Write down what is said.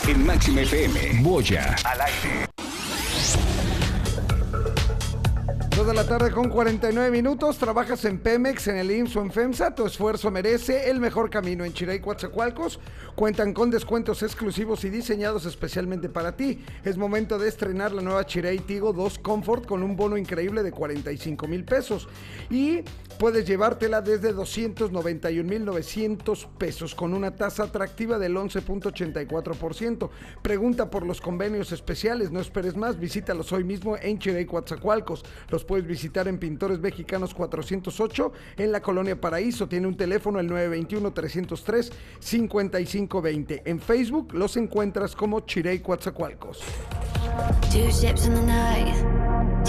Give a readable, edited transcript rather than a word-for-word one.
En Máxima FM, Boya, al aire. 2 con 49 minutos. Trabajas en Pemex, en el IMSS o en FEMSA. Tu esfuerzo merece el mejor camino. En Chirey, Coatzacoalcos cuentan con descuentos exclusivos y diseñados especialmente para ti. Es momento de estrenar la nueva Chirey Tigo 2 Comfort con un bono increíble de 45,000 pesos. Y puedes llevártela desde 291,900 pesos con una tasa atractiva del 11.84%. Pregunta por los convenios especiales. No esperes más. Visítalos hoy mismo en Chirey, Coatzacoalcos. Los puedes visitar en Pintores Mexicanos 408 en la Colonia Paraíso. Tiene un teléfono el 921-303-5520. En Facebook los encuentras como Chirey Coatzacoalcos.